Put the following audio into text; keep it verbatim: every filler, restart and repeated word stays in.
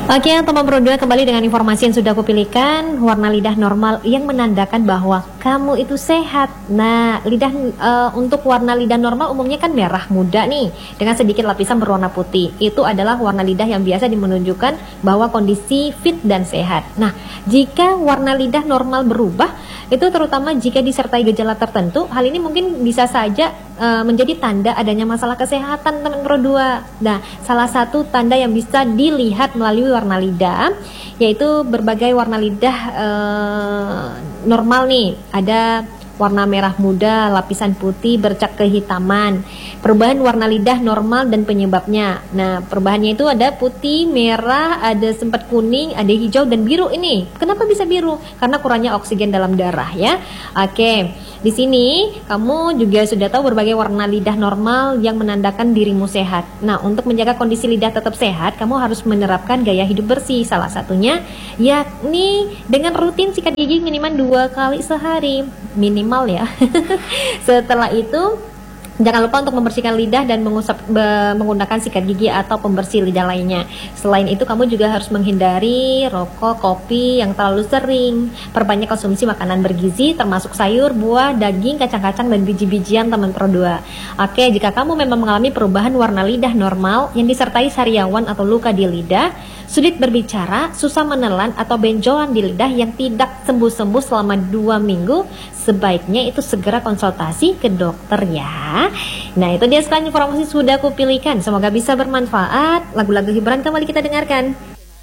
Oke, teman berdua kembali dengan informasi yang sudah kupilihkan. Warna lidah normal yang menandakan bahwa kamu itu sehat. Nah, lidah uh, untuk warna lidah normal umumnya kan merah muda nih, dengan sedikit lapisan berwarna putih. Itu adalah warna lidah yang biasa menunjukkan bahwa kondisi fit dan sehat. Nah, jika warna lidah normal berubah, itu terutama jika disertai gejala tertentu, hal ini mungkin bisa saja uh, menjadi tanda adanya masalah kesehatan teman berdua. Nah, salah satu tanda yang bisa dilihat melalui warna lidah, yaitu berbagai warna lidah uh, normal nih. Ada warna merah muda, lapisan putih, bercak kehitaman. Perubahan warna lidah normal dan penyebabnya. Nah, perubahannya itu ada putih, merah, ada sempat kuning, ada hijau dan biru ini. Kenapa bisa biru? Karena kurangnya oksigen dalam darah ya. Oke, di sini kamu juga sudah tahu berbagai warna lidah normal yang menandakan dirimu sehat. Nah, untuk menjaga kondisi lidah tetap sehat, kamu harus menerapkan gaya hidup bersih. Salah satunya yakni dengan rutin sikat gigi minimal dua kali sehari. Minimal ya. Setelah itu jangan lupa untuk membersihkan lidah dan mengusap, be, menggunakan sikat gigi atau pembersih lidah lainnya. Selain itu kamu juga harus menghindari rokok, kopi yang terlalu sering. Perbanyak konsumsi makanan bergizi termasuk sayur, buah, daging, kacang-kacang dan biji-bijian teman Pro dua. Oke, jika kamu memang mengalami perubahan warna lidah normal yang disertai sariawan atau luka di lidah, sulit berbicara, susah menelan atau benjolan di lidah yang tidak sembuh-sembuh selama dua minggu, sebaiknya itu segera konsultasi ke dokter ya. Nah, itu dia sekalian informasi sudah kupilihkan. Semoga bisa bermanfaat. Lagu-lagu hiburan kembali kita dengarkan.